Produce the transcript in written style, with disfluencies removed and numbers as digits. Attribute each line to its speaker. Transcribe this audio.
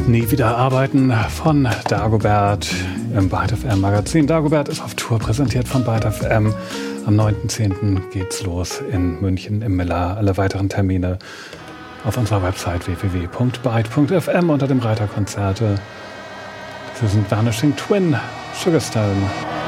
Speaker 1: Nie wieder arbeiten von Dagobert im Byte FM Magazin. Dagobert ist auf Tour, präsentiert von Byte FM. Am 9.10. geht's los in München im Miller. Alle weiteren Termine auf unserer Website www.byte.fm unter dem Reiter Konzerte. Sie sind Vanishing Twin, Sugarstone.